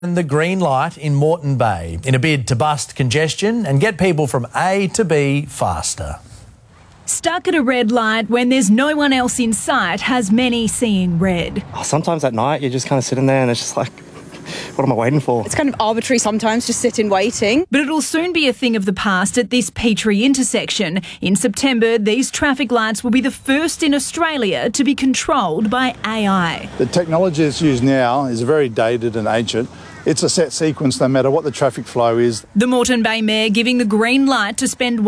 And the green light in Moreton Bay in a bid to bust congestion and get people from A to B faster. Stuck at a red light when there's no one else in sight has many seeing red. Sometimes at night you're just kind of sitting there and it's just like, what am I waiting for? It's kind of arbitrary sometimes, just sitting waiting. But it'll soon be a thing of the past at this Petrie intersection. In September, these traffic lights will be the first in Australia to be controlled by AI. The technology that's used now is very dated and ancient. It's a set sequence no matter what the traffic flow is. The Moreton Bay Mayor giving the green light to spend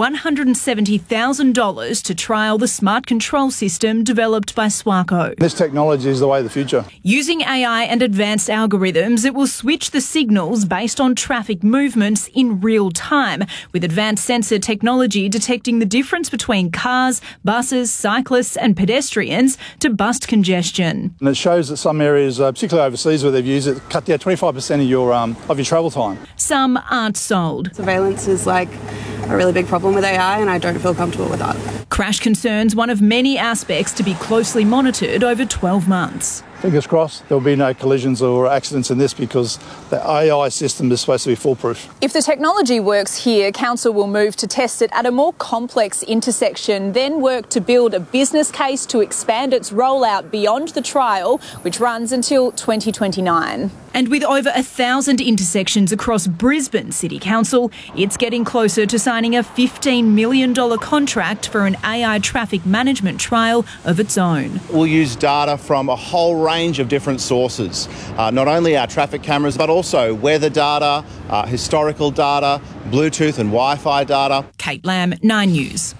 $170,000 to trial the smart control system developed by Swarco. This technology is the way of the future. Using AI and advanced algorithms, it will switch the signals based on traffic movements in real time, with advanced sensor technology detecting the difference between cars, buses, cyclists and pedestrians to bust congestion. And it shows that some areas, particularly overseas where they've used it, cut down 25% of your travel time. Some aren't sold. Surveillance is like a really big problem with AI and I don't feel comfortable with that. Crash concerns one of many aspects to be closely monitored over 12 months. Fingers crossed there'll be no collisions or accidents in this because the AI system is supposed to be foolproof. If the technology works here, Council will move to test it at a more complex intersection, then work to build a business case to expand its rollout beyond the trial, which runs until 2029. And with over 1,000 intersections across Brisbane City Council, it's getting closer to signing a $15 million contract for an AI traffic management trial of its own. We'll use data from a whole range of different sources, not only our traffic cameras, but also weather data, historical data, Bluetooth and Wi-Fi data. Kate Lamb, 9 News.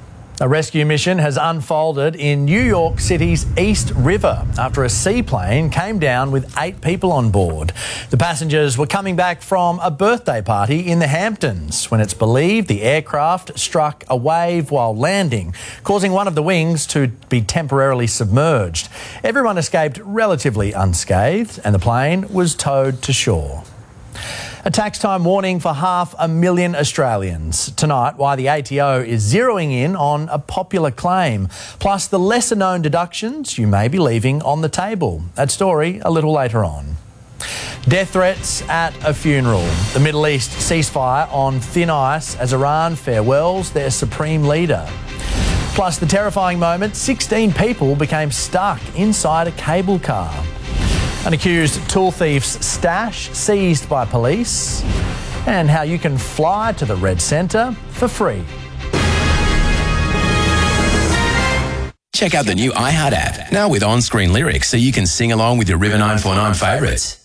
A rescue mission has unfolded in New York City's East River after a seaplane came down with 8 people on board. The passengers were coming back from a birthday party in the Hamptons when it's believed the aircraft struck a wave while landing, causing one of the wings to be temporarily submerged. Everyone escaped relatively unscathed and the plane was towed to shore. A tax time warning for 500,000 Australians. Tonight, why the ATO is zeroing in on a popular claim, plus the lesser-known deductions you may be leaving on the table. That story a little later on. Death threats at a funeral. The Middle East ceasefire on thin ice as Iran farewells their supreme leader. Plus the terrifying moment, 16 people became stuck inside a cable car. An accused tool thief's stash seized by police, and how you can fly to the Red Centre for free. Check out the new iHeart app, now with on-screen lyrics so you can sing along with your River 949 favourites.